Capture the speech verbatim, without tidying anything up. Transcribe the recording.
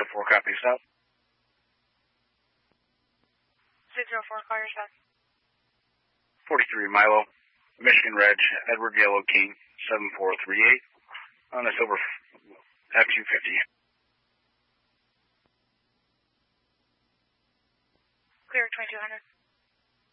four, copy south. six zero four, call your south. forty-three Milo, Michigan Reg, Edward Yellow King, seven four three eight, on a silver F two fifty. Clear twenty-two hundred.